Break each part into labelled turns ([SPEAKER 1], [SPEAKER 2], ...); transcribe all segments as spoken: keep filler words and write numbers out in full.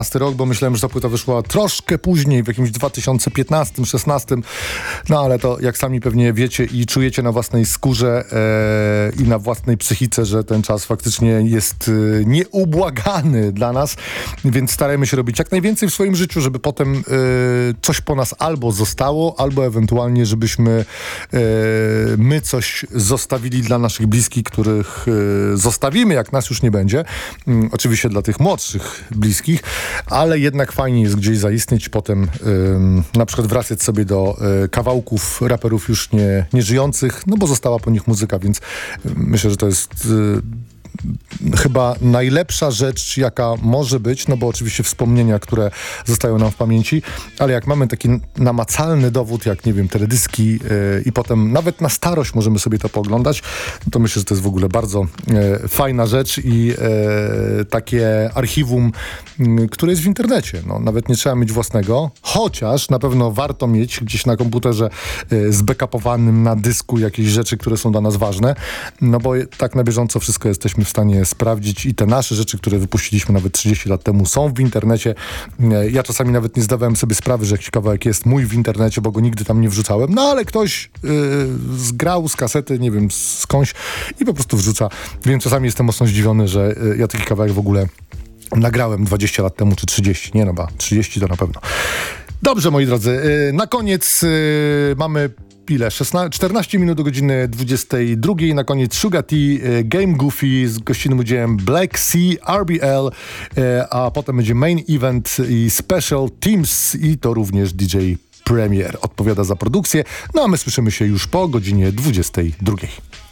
[SPEAKER 1] rok, bo myślałem, że ta płyta wyszła troszkę później, w jakimś dwa tysiące piętnastym szesnastym, no ale to jak sami pewnie wiecie i czujecie na własnej skórze e, i na własnej psychice, że ten czas faktycznie jest e, nieubłagany dla nas, więc starajmy się robić jak najwięcej w swoim życiu, żeby potem e, coś po nas albo zostało, albo ewentualnie, żebyśmy e, my coś zostawili dla naszych bliskich, których e, zostawimy, jak nas już nie będzie. Mm, oczywiście dla tych młodszych bliskich, ale jednak fajnie jest gdzieś zaistnieć, potem ym, na przykład wracać sobie do y, kawałków raperów już nie, nie żyjących, no bo została po nich muzyka, więc y, myślę, że to jest y, chyba najlepsza rzecz, jaka może być, no bo oczywiście wspomnienia, które zostają nam w pamięci, ale jak mamy taki namacalny dowód, jak nie wiem, teledyski yy, i potem nawet na starość możemy sobie to pooglądać, to myślę, że to jest w ogóle bardzo yy, fajna rzecz i yy, takie archiwum, yy, które jest w internecie. No, nawet nie trzeba mieć własnego, chociaż na pewno warto mieć gdzieś na komputerze yy, zbackupowanym na dysku jakieś rzeczy, które są dla nas ważne, no bo tak na bieżąco wszystko jesteśmy w stanie sprawdzić i te nasze rzeczy, które wypuściliśmy nawet trzydzieści lat temu, są w internecie. Ja czasami nawet nie zdawałem sobie sprawy, że jakiś kawałek jest mój w internecie, bo go nigdy tam nie wrzucałem, no ale ktoś yy, zgrał z kasety, nie wiem, skądś i po prostu wrzuca. Więc czasami jestem mocno zdziwiony, że yy, ja taki kawałek w ogóle nagrałem dwadzieścia lat temu, czy trzydzieści. Nie no, ba, trzydzieści to na pewno. Dobrze, moi drodzy, yy, na koniec yy, mamy ile? szesnaście, czternaście minut do godziny dwudziestej drugiej. Na koniec Sugar T, Game Goofy z gościnnym udziałem Black Sea, R B L, a potem będzie Main Event i Special Teams i to również D J Premier odpowiada za produkcję. No a my słyszymy się już po godzinie dwudziestej drugiej.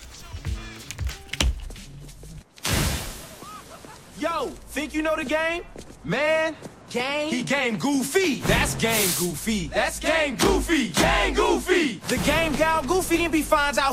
[SPEAKER 2] Yo, think you know the game? Man, game? He game goofy. That's game goofy. That's game goofy. Game goofy. The game gal goofy didn't be finds out